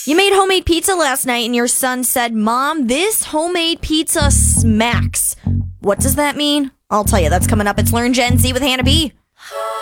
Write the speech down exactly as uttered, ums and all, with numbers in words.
You made homemade pizza last night and your son said, Mom, this homemade pizza smacks. What does that mean? I'll tell you, that's coming up. It's Learn Gen Z with Hannah B.